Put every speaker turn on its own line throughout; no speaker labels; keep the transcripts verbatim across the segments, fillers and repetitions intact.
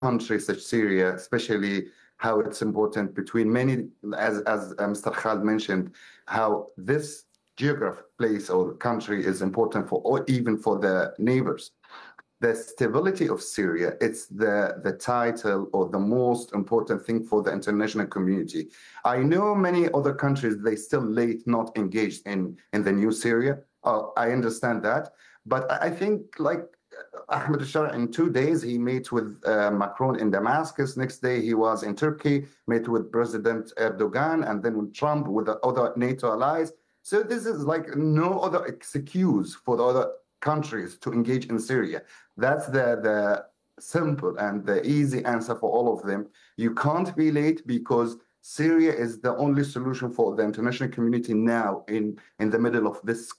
country such Syria, especially how it's important between many, as as uh, Mister Khalid mentioned, how this geographic place or country is important for, or even for the neighbors. The stability of Syria, it's the, the title or the most important thing for the international community. I know many other countries, they still late not engaged in, in the new Syria. Uh, I understand that. But I think like Ahmed al in two days, he met with uh, Macron in Damascus. Next day, he was in Turkey, met with President Erdogan, and then with Trump, with the other NATO allies. So this is like no other excuse for the other countries to engage in Syria. That's the, the simple and the easy answer for all of them. You can't be late because Syria is the only solution for the international community now in, in the middle of this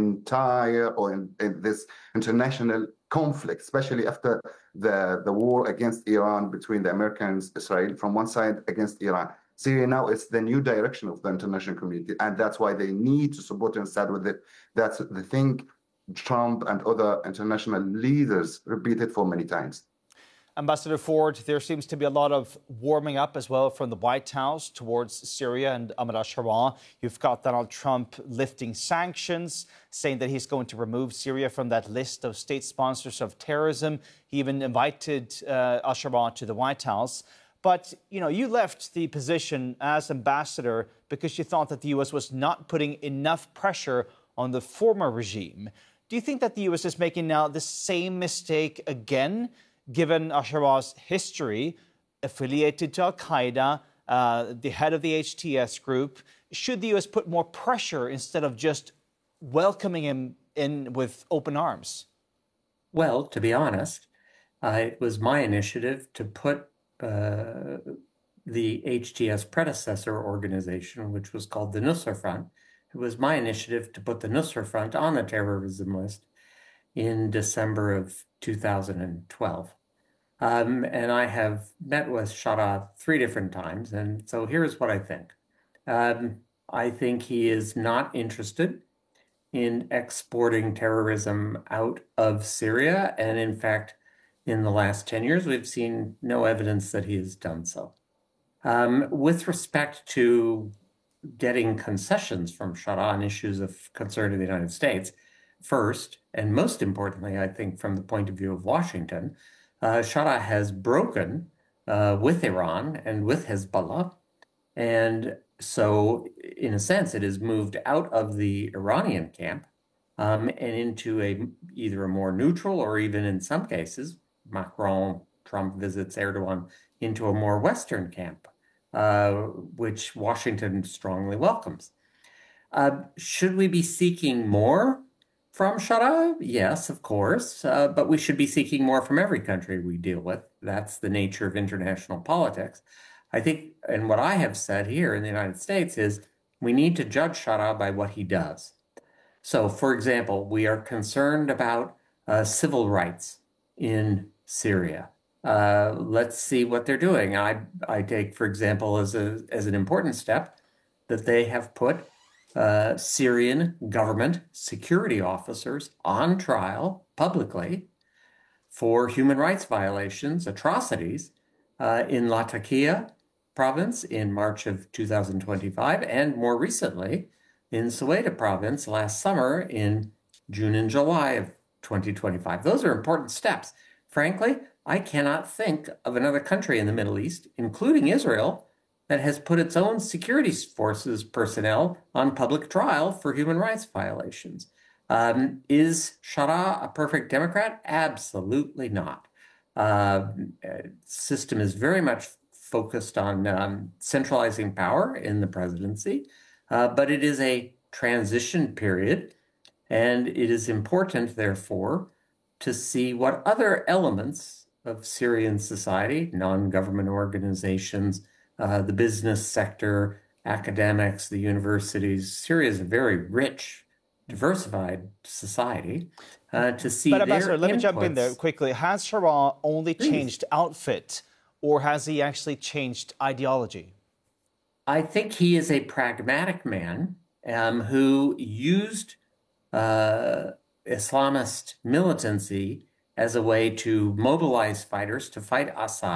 entire or in, in this international conflict, especially after the, the war against Iran between the Americans, Israel from one side against Iran. Syria now is the new direction of the international community, and that's why they need to support and stand with it. That's the thing Trump and other international leaders repeated for many times.
Ambassador Ford, there seems to be a lot of warming up as well from the White House towards Syria and Ahmed al-Sharaa. You've got Donald Trump lifting sanctions, saying that he's going to remove Syria from that list of state sponsors of terrorism. He even invited uh, al-Sharaa to the White House. But, you know, you left the position as ambassador because you thought that the U S was not putting enough pressure on the former regime. Do you think that the U S is making now the same mistake again, given al-Sharaa's history, affiliated to al-Qaeda, uh, the head of the H T S group? Should the U S put more pressure instead of just welcoming him in with open arms?
Well, to be honest, uh, it was my initiative to put uh, the H T S predecessor organization, which was called the Nusra Front. It was my initiative to put the Nusra Front on the terrorism list in December of two thousand twelve. Um, and I have met with Sharaa three different times. And so here's what I think. Um, I think he is not interested in exporting terrorism out of Syria. And in fact, in the last ten years, we've seen no evidence that he has done so. Um, with respect to getting concessions from Sharaa on issues of concern to the United States, first, and most importantly, I think from the point of view of Washington, uh, Sharaa has broken uh, with Iran and with Hezbollah. And so, in a sense, it has moved out of the Iranian camp um, and into a either a more neutral or even in some cases, Macron, Trump visits Erdogan, into a more Western camp. Uh, which Washington strongly welcomes. Uh, should we be seeking more from Sharaa? Yes, of course, uh, but we should be seeking more from every country we deal with. That's the nature of international politics. I think, and what I have said here in the United States is we need to judge Sharaa by what he does. So, for example, we are concerned about uh, civil rights in Syria. Uh, let's see what they're doing. I, I take, for example, as, a, as an important step that they have put uh, Syrian government security officers on trial publicly for human rights violations, atrocities, uh, in Latakia province in March of two thousand twenty-five, and more recently in Soweto province last summer in June and July of twenty twenty-five. Those are important steps. Frankly, I cannot think of another country in the Middle East, including Israel, that has put its own security forces personnel on public trial for human rights violations. Um, is Sharaa a perfect Democrat? Absolutely not. Uh, system is very much focused on um, centralizing power in the presidency, uh, but it is a transition period, and it is important, therefore, to see what other elements of Syrian society, non-government organizations, uh, the business sector, academics, the universities. Syria is a very rich, diversified society. Uh, to see
but
their
Ambassador, let
inputs.
me jump in there quickly. Has Sharaa only
Please.
changed outfit, or has he actually changed ideology?
I think he is a pragmatic man um, who used uh, Islamist militancy as a way to mobilize fighters to fight Assad.